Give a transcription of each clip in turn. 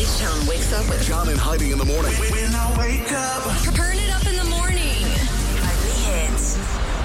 H-Town wakes up with John and Heidi in the morning. When I wake up. Turn it up in the morning. Heidi Hits.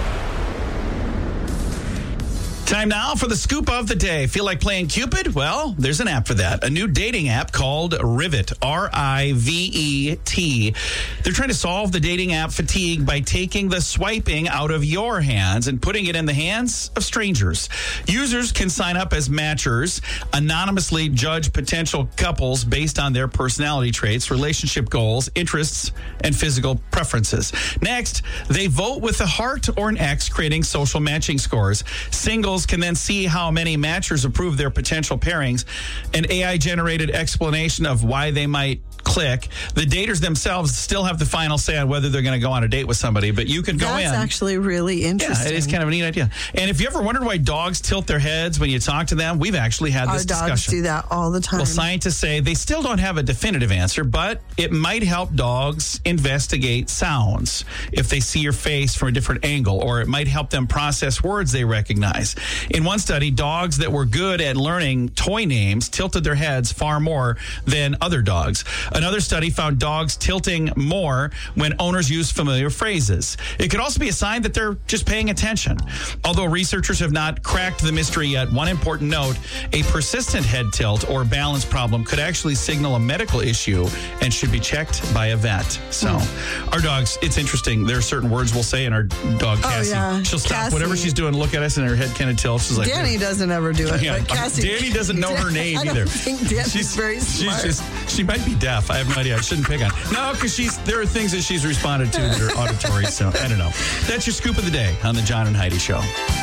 Time now for the scoop of the day. Feel like playing Cupid? Well, there's an app for that. A new dating app called Rivet, R-I-V-E-T. They're trying to solve the dating app fatigue by taking the swiping out of your hands and putting it in the hands of strangers. Users can sign up as matchers, anonymously judge potential couples based on their personality traits, relationship goals, interests, and physical preferences. Next, they vote with a heart or an X, creating social matching scores. Singles can then see how many matchers approve their potential pairings. An AI-generated explanation of why they might click. The daters themselves still have the final say on whether they're going to go on a date with somebody, but you can go in. That's actually really interesting. Yeah, it is kind of a neat idea. And if you ever wondered why dogs tilt their heads when you talk to them, we've actually had this discussion. Our dogs do that all the time. Well, scientists say they still don't have a definitive answer, but it might help dogs investigate sounds if they see your face from a different angle, or it might help them process words they recognize. In one study, dogs that were good at learning toy names tilted their heads far more than other dogs. Another study found dogs tilting more when owners use familiar phrases. It could also be a sign that they're just paying attention. Although researchers have not cracked the mystery yet, one important note, a persistent head tilt or balance problem could actually signal a medical issue and should be checked by a vet. So our dogs, it's interesting. There are certain words we'll say, and our dog, Cassie, she'll stop Cassie. whatever she's doing, look at us, and her head kind of tilts. She's like, Danny doesn't ever do it. Yeah, But Cassie, Danny doesn't know her name either. I don't think Danny's very smart. She might be deaf. I have no idea. I shouldn't pick on. No, because there are things that she's responded to that are auditory. So I don't know. That's your scoop of the day on the John and Heidi Show.